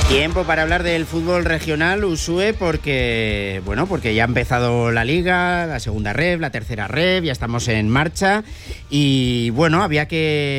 Tiempo para hablar del fútbol regional, Uxue, porque ya ha empezado la Liga, la segunda Rev, la tercera Rev, ya estamos en marcha y bueno, había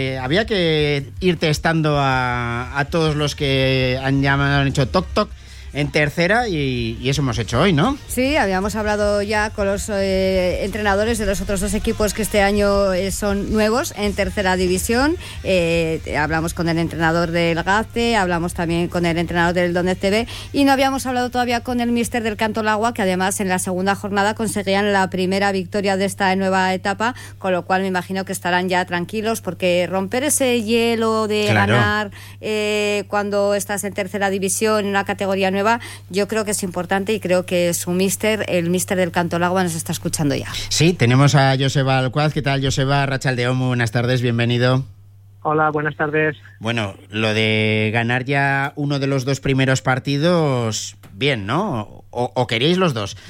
que ir testando a todos los que han hecho toc en tercera y eso hemos hecho hoy, ¿no? Sí, habíamos hablado ya con los entrenadores de los otros dos equipos que este año son nuevos en tercera división. Hablamos con el entrenador del Gace, hablamos también con el entrenador del Donetsk TV y no habíamos hablado todavía con el míster del Cantolagua, que además en la segunda jornada conseguían la primera victoria de esta nueva etapa, con lo cual me imagino que estarán ya tranquilos, porque romper ese hielo de ganar cuando estás en tercera división en una categoría nueva, yo creo que es importante y creo que el míster del Cantolagua nos está escuchando ya. Sí, tenemos a Joseba Alcuaz. ¿Qué tal, Joseba? Rachaldeón, muy buenas tardes, bienvenido. Hola, buenas tardes. Bueno, lo de ganar ya uno de los dos primeros partidos, bien, ¿no? ¿O queréis los dos?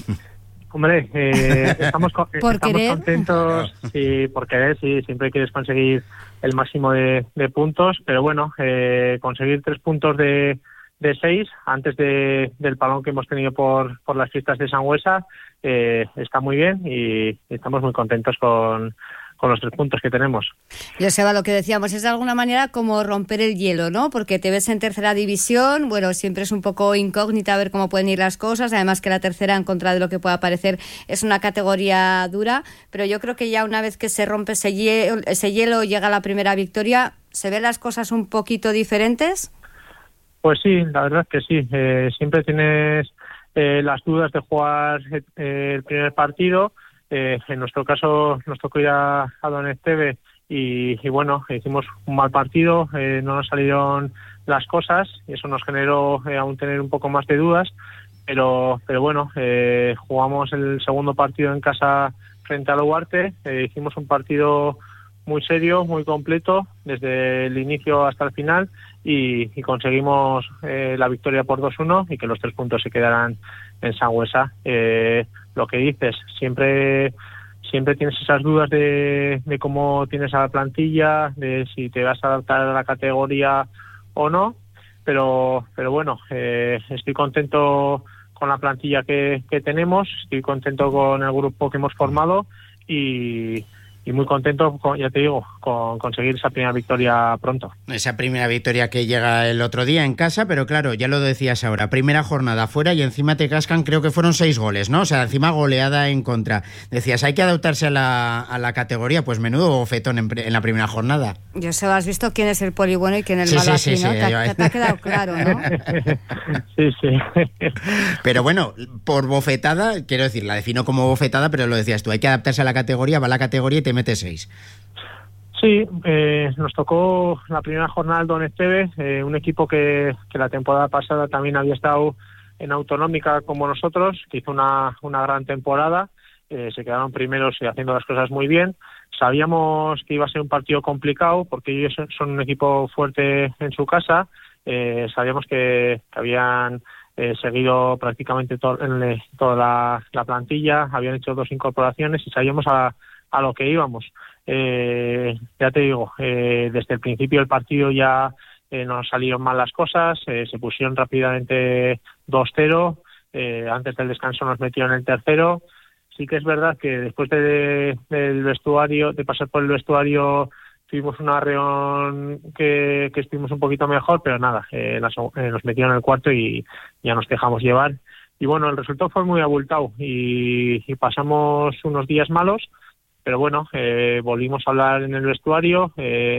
Hombre, estamos contentos, sí, por querer, sí, siempre quieres conseguir el máximo de puntos, pero bueno, conseguir 3 puntos de 6 antes del parón que hemos tenido por las fiestas de Sangüesa está muy bien y estamos muy contentos con los 3 puntos que tenemos. Joseba, lo que decíamos es de alguna manera como romper el hielo, ¿no? Porque te ves en tercera división, bueno, siempre es un poco incógnita ver cómo pueden ir las cosas, además que la tercera, en contra de lo que pueda parecer, es una categoría dura, pero yo creo que ya una vez que se rompe ese hielo, llega la primera victoria, ¿se ven las cosas un poquito diferentes? Pues sí, la verdad es que sí. Siempre tienes las dudas de jugar el primer partido. En nuestro caso nos tocó ir a Donetsk TV y bueno, hicimos un mal partido, no nos salieron las cosas y eso nos generó aún tener un poco más de dudas, pero bueno, jugamos el segundo partido en casa frente a Luarte, hicimos un partido muy serio, muy completo, desde el inicio hasta el final y conseguimos la victoria por 2-1 y que los 3 puntos se quedaran en Sangüesa. Lo que dices, siempre tienes esas dudas de cómo tienes a la plantilla, de si te vas a adaptar a la categoría o no, pero bueno, estoy contento con la plantilla que tenemos, estoy contento con el grupo que hemos formado y muy contento, ya te digo, con conseguir esa primera victoria pronto. Esa primera victoria que llega el otro día en casa, pero claro, ya lo decías ahora, primera jornada fuera y encima te cascan, creo que fueron 6 goles, ¿no? O sea, encima goleada en contra. Decías, hay que adaptarse a la categoría, pues menudo bofetón en la primera jornada. Joseba, has visto quién es el poli bueno y quién es el malo aquí, ¿no? Te ha quedado claro, ¿no? Sí. Pero bueno, por bofetada, quiero decir, la defino como bofetada, pero lo decías tú, hay que adaptarse a la categoría, va a la categoría y te mete 6. Sí, nos tocó la primera jornada del Donetsk TV, un equipo que la temporada pasada también había estado en autonómica como nosotros, que hizo una gran temporada, se quedaron primeros y haciendo las cosas muy bien. Sabíamos que iba a ser un partido complicado porque ellos son un equipo fuerte en su casa, sabíamos que habían seguido prácticamente toda la plantilla, habían hecho 2 incorporaciones y sabíamos a lo que íbamos. Ya te digo, desde el principio del partido ya nos salieron mal las cosas, se pusieron rápidamente 2-0, antes del descanso nos metieron el tercero. Sí que es verdad que después del vestuario, de pasar por el vestuario, tuvimos una reunión que estuvimos un poquito mejor, pero nada, nos metieron el cuarto y ya nos dejamos llevar. Y bueno, el resultado fue muy abultado y pasamos unos días malos, pero bueno, volvimos a hablar en el vestuario,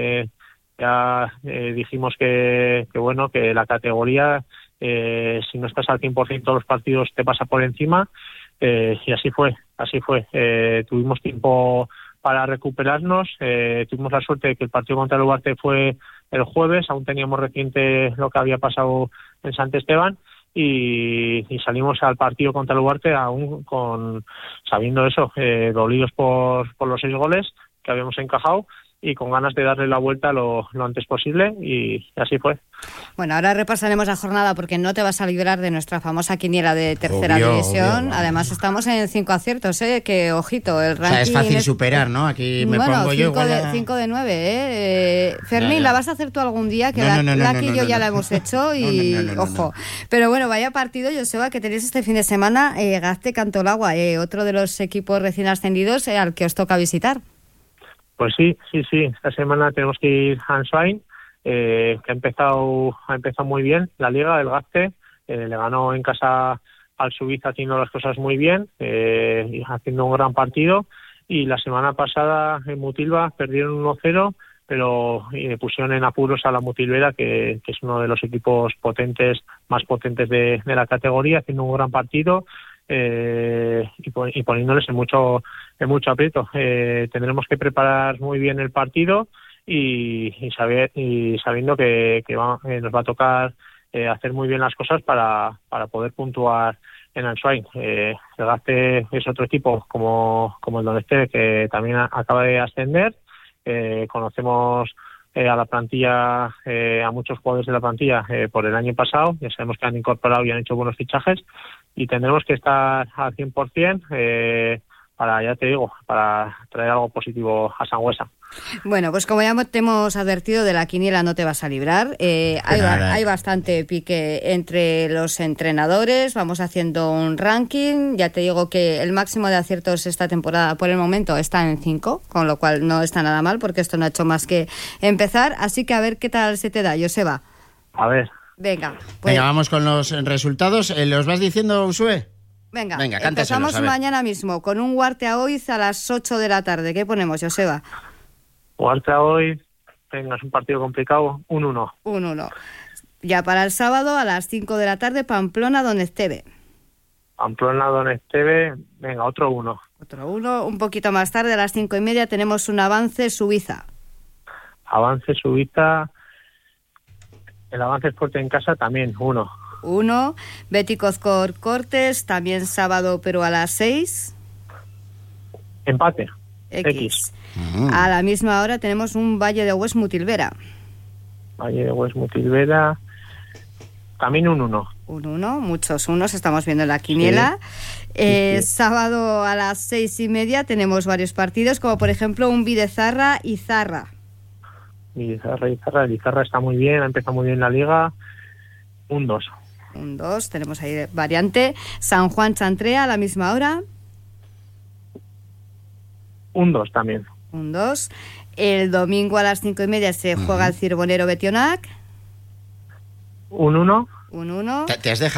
ya dijimos que bueno, que la categoría, si no estás al 100% todos los partidos te pasa por encima, y así fue. Tuvimos tiempo para recuperarnos, tuvimos la suerte de que el partido contra el Luarte fue el jueves, aún teníamos reciente lo que había pasado en Sant Esteban, y salimos al partido contra el Luarte aún sabiendo eso, dolidos por los 6 goles que habíamos encajado, y con ganas de darle la vuelta lo antes posible, y así fue. Bueno, ahora repasaremos la jornada porque no te vas a librar de nuestra famosa quiniela de tercera división. Obvio. Además estamos en 5 aciertos, que ojito, el ranking... O sea, es fácil superar, ¿no? Aquí me pongo yo igual... 5 de 9, Fermín, Ya. ¿la vas a hacer tú algún día? Que No, Lucky y yo ya la hemos hecho y ojo. Pero bueno, vaya partido, Joseba, que tenéis este fin de semana, Gazte Cantolagua, otro de los equipos recién ascendidos al que os toca visitar. Pues sí. Esta semana tenemos que ir a Ansvain, que ha empezado muy bien la liga, el Gazte. Le ganó en casa al Suiza haciendo las cosas muy bien, y haciendo un gran partido. Y la semana pasada en Mutilva perdieron 1-0, pero pusieron en apuros a la Mutilvera, que es uno de los equipos más potentes de la categoría, haciendo un gran partido. Y poniéndoles en mucho aprieto. Tendremos que preparar muy bien el partido y sabiendo que nos va a tocar hacer muy bien las cosas para poder puntuar en Ansvain. El Gazte es otro equipo como el Donetsk, que también acaba de ascender. Conocemos a la plantilla, a muchos jugadores de la plantilla por el año pasado. Ya sabemos que han incorporado y han hecho buenos fichajes, y tendremos que estar al 100% para traer algo positivo a Sangüesa. Bueno, pues como ya te hemos advertido, de la quiniela no te vas a librar. Hay bastante pique entre los entrenadores. Vamos haciendo un ranking. Ya te digo que el máximo de aciertos esta temporada por el momento está en 5, con lo cual no está nada mal, porque esto no ha hecho más que empezar. Así que a ver qué tal se te da, Joseba. A ver. Venga, vamos con los resultados. ¿Los vas diciendo, Usue? Venga, cántaselos, empezamos mañana mismo con un Huarte a Oiz a las 8 de la tarde. ¿Qué ponemos, Joseba? Huarte a Oiz, venga, es un partido complicado, 1-1. 1-1. Ya para el sábado a las 5 de la tarde, Pamplona Donetsk. Pamplona Donetsk, venga, otro 1. Otro 1. Un poquito más tarde, a las 5:30, tenemos un Avance Suiza. Avance Suiza, el Avance es fuerte en casa, también 1. 1. Beticozcor Cortes, también sábado, pero a las 6. Empate. X. A la misma hora tenemos un Valle de Hues Mutilvera. Valle de Hues Mutilvera, también un 1. Un 1, muchos unos estamos viendo en la quiniela. Sí. Sábado a las 6:30 tenemos varios partidos, como por ejemplo un Bidezarra y Zarra. El Izarra está muy bien, ha empezado muy bien la liga. Un 2. Un 2, tenemos ahí variante. San Juan Chantrea a la misma hora. Un 2 también. Un 2. El domingo a las 5:30 se juega el Cirbonero Betionac. Un 1. Un 1. Te has dejado